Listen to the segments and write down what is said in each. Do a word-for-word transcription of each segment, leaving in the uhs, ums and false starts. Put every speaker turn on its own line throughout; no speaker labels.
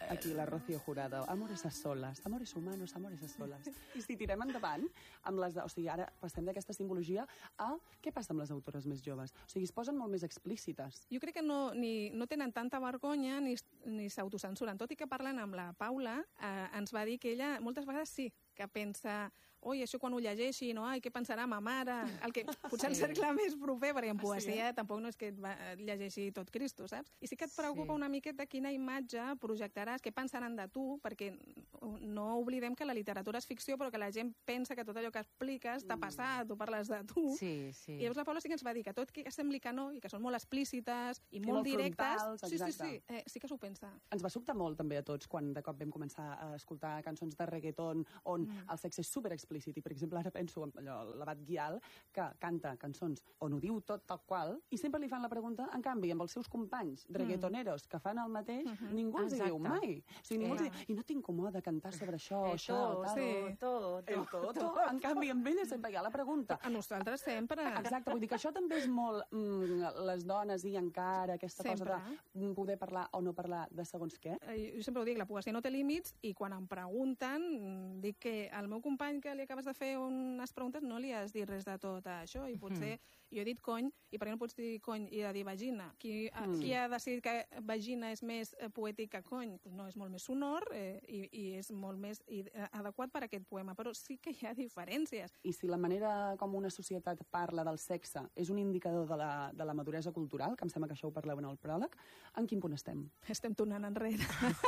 aquí la Rocío Jurado. Amores a solas, amores humanos, amores a solas. I si tirem endavant, amb les, o sigui, ara passem d'aquesta simbologia a què passa amb les autores més joves? O sigui, es posen molt més explícites.
Jo crec que no, ni, no tenen tanta vergonya ni, ni s'autocensuren. Tot i que parlen amb la Paula, eh, ens va dir que ella moltes vegades sí, que pensa, oi, això quan ho llegeixi, no? Ai, què pensarà ma mare? El que potser sí. El cercle més proper, perquè en poesia sí. Tampoc no és que et va, llegeixi tot Cristo, saps? I sí que et preocupa sí. Una miqueta quina imatge projectaràs, què pensaran de tu, perquè no oblidem que la literatura és ficció, però que la gent pensa que tot allò que expliques t'ha passat, o parles de tu.
Sí, sí.
I llavors la Paula sí que ens va dir que tot que sembli que no, i que són molt explícites i molt, molt directes,
frontals,
sí, sí, sí, eh, sí que s'ho pensa.
Ens va sobtar molt també a tots quan de cop vam començar a escoltar cançons de reggaeton on mm. el sexe és super explícit, i per exemple ara penso en allò, l'Abat Guial, que canta cançons on ho diu tot tal qual, i sempre li fan la pregunta, en canvi, amb els seus companys reggaetoneros que fan el mateix, mm -hmm. ningú els diu mai. O sigui, ningú els diu, i no t'incomoda cantar sobre això,
eh,
això,
todo,
tal.
Sí, todo,
todo. todo, todo. En canvi, amb ella sempre hi ha la pregunta.
A nosaltres sempre.
Exacte, vull dir que això també és molt mm, les dones i encara aquesta sempre. Cosa de poder parlar o no parlar de segons què.
Jo sempre ho dic, la poesia no té límits, i quan em pregunten, dic que al meu company que li acabes de fer unes preguntes no li has dit res de tot això, i potser mm. jo he dit cony, i per què no pots dir cony i de dir vagina? Qui, mm. qui ha decidit que vagina és més poètic que cony? Pues no, és molt més sonor eh, i, i és molt més i, eh, adequat per a aquest poema, però sí que hi ha diferències.
I si la manera com una societat parla del sexe és un indicador de la, de la maduresa cultural, que em sembla que això ho parleu en el pròleg, en quin punt estem?
Estem tornant enrere.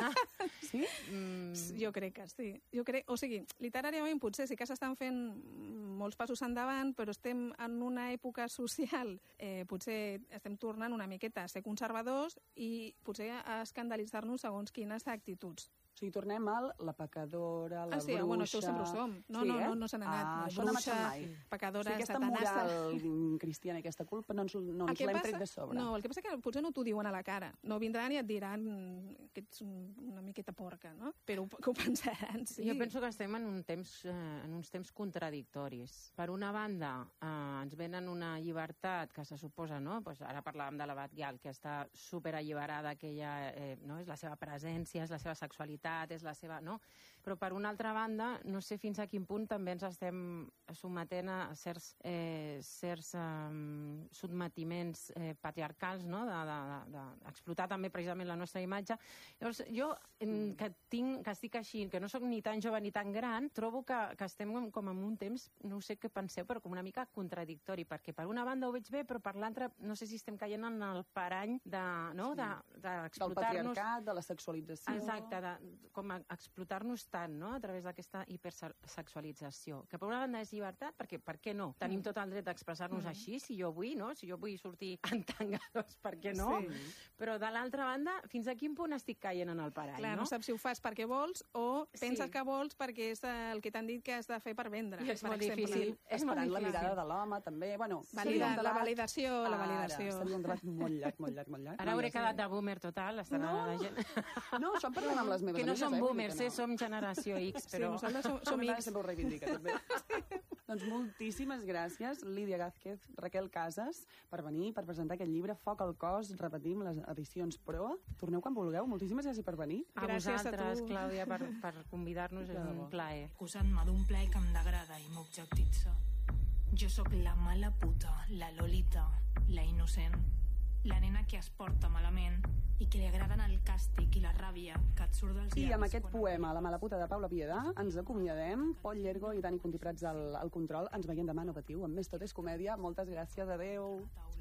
Sí?
Mm. Jo crec que sí. Jo crec, o sigui, literàriament potser sí que s'estan fent molts passos endavant, però estem en una època social, eh, potser estem tornant una miqueta a ser conservadors i potser a escandalitzar-nos segons quines actituds.
O sigui, tornem al la pecadora, la
ah, sí,
bruixa...
Bueno, això sempre ho som. No,
sí,
no,
eh?
no, no se n'ha anat.
Ah,
bruixa,
això no m'ha anat mai.
Pecadora,
sí, aquesta
satanasta...
moral cristiana i aquesta culpa no ens, no ens l'hem tret de sobre.
No, el que passa és que potser no t'ho diuen a la cara. No vindran i et diran que ets una miqueta porca, no? Però que ho pensaran, sí.
Jo penso que estem en, un temps, eh, en uns temps contradictoris. Per una banda, eh, ens venen una llibertat que se suposa, no? Pues ara parlàvem de l'Abat Guial, que està superalliberada, que ella, eh, no? És la seva presència, és la seva sexualitat, és la seva... No? Però per una altra banda, no sé fins a quin punt també ens estem sometent a certs, eh, certs eh, sotmetiments eh, patriarcals, no? d'explotar de, de, de, també precisament la nostra imatge. Llavors, jo, que, tinc, que estic així, que no sóc ni tan jove ni tan gran, trobo que, que estem com en un temps, no sé què penseu, però com una mica contradictori, perquè per una banda ho veig bé, però per l'altra no sé si estem caient en el parany de, no?
Sí.
de, de
del patriarcat, de la sexualització.
Exacte, de, com a explotar-nos tant, no?, a través d'aquesta hipersexualització. Que per una banda és llibertat, perquè per què no? Tenim tot el dret d'expressar-nos mm. així, si jo vull, no? Si jo vull sortir en tanga, doncs per què no? Sí. Però de l'altra banda, fins a quin punt estic caient en el parany,
Clar,
no?
no saps si ho fas perquè vols o penses sí. que vols perquè és el que t'han dit que has de fer per vendre.
I és
per
molt
exemple.
difícil.
És molt difícil. La mirada de l'home, també. Bueno,
Valida, la validació, la validació.
Ara, seria un debat molt llarg, molt llarg, molt llarg.
Ara hauré quedat de boomer total, estarà
no.
la gent...
No, això en parlem amb les meves
que no
amigues,
som
eh,
boomers,
no.
eh, som generació X, però...
Sí, nosaltres som, som X.
Sempre ho reivindica, també. Doncs moltíssimes gràcies, Lídia Gázquez, Raquel Casas, per venir, per presentar aquest llibre, Foc al cos, repetim, les edicions Proa. Torneu quan vulgueu, moltíssimes gràcies per venir.
A
gràcies
vosaltres,
a tu.
Clàudia, per, per convidar-nos, és un plaer.
Acusant-me d'un plaer que em degrada i m'objectitza. Jo sóc la mala puta, la Lolita, la innocent, la nena que es porta malament i que li agraden el càstig i la ràbia que et surt dels llavis.
I amb aquest poema, La mala puta de Paula Piedà, ens acomiadem. Pol Llergo i Dani Contiprats al, al control. Ens veiem demà, no patiu. Amb més Tot és comèdia. Moltes gràcies, adeu.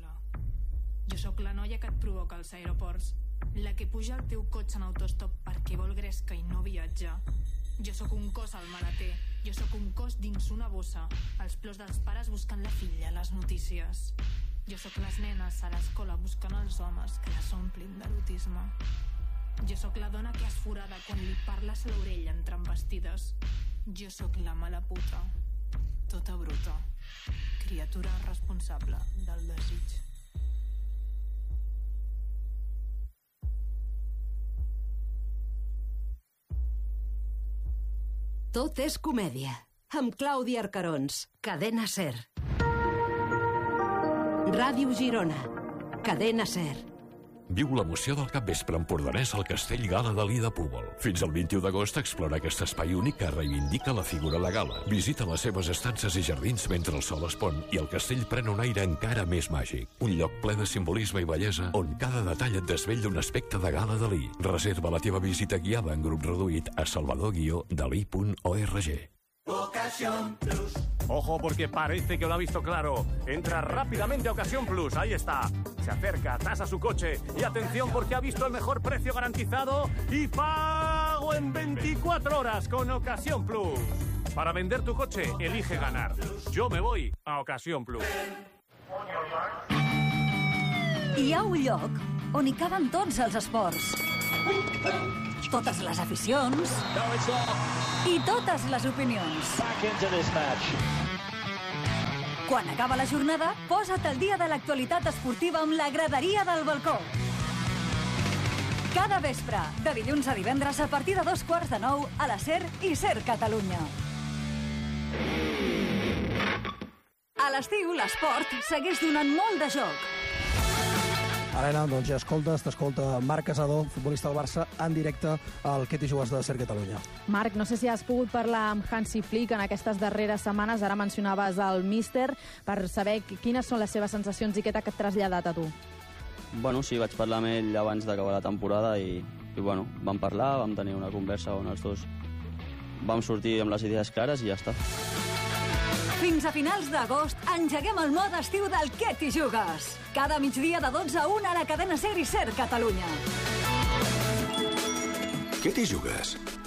Jo sóc la noia que et provoca als aeroports, la que puja al teu cotxe en autostop perquè vol gresca i no viatjar. Jo sóc un cos al maleter, jo sóc un cos dins una bossa, els plors dels pares buscant la filla a les notícies. Jo sóc les nenes a l'escola buscant els homes que les omplin d'erotisme. Jo sóc la dona que es forada quan li parles a l'orella en transvestides. Jo sóc la mala puta, tota bruta, criatura responsable del desig.
Tot és comèdia, amb Clàudia Arcarons, Cadena Ser. Ràdio Girona, Cadena Ser.
Viu l'emoció del capvespre empordanès al Castell Gala Dalí de Púbol. Fins al vint-i-u d'agost explora aquest espai únic que reivindica la figura de Gala. Visita les seves estances i jardins mentre el sol es pon i el castell pren un aire encara més màgic. Un lloc ple de simbolisme i bellesa on cada detall et desvetlla un aspecte de Gala Dalí. Reserva la teva visita guiada en grup reduït a salvador guió dalí punt org.
Ocasión Plus. Ojo, porque parece que lo ha visto claro. Entra rápidamente a Ocasión Plus, ahí está. Se acerca, tasa su coche y atención porque ha visto el mejor precio garantizado y pago en veinticuatro horas con Ocasión Plus. Para vender tu coche, elige ganar. Yo me voy a Ocasión Plus.
Hi ha un lloc on hi caben tots els esports. Totes les aficions i totes les opinions. Quan acaba la jornada, posa't al dia de l'actualitat esportiva amb la graderia del balcó. Cada vespre, de dilluns a divendres a partir de dos quarts de nou a la SER i SER Catalunya. A l'estiu, l'esport segueix donant molt de joc.
Helena, doncs ja escoltes, t'escolta Marc Casado, futbolista del Barça, en directe al Què t'hi jugues de SER Catalunya.
Marc, no sé si has pogut parlar amb Hansi Flick en aquestes darreres setmanes, ara mencionaves el míster, per saber quines són les seves sensacions i què t'ha traslladat a tu.
Bueno, sí, vaig parlar amb ell abans d'acabar la temporada i, i bueno, vam parlar, vam tenir una conversa on els dos vam sortir amb les idees clares i ja està.
Fins a finals d'agost engeguem el mode estiu del Què t'hi jugues. Cada migdia de dotze a una a la cadena SER i SER Catalunya.
Què t'hi jugues?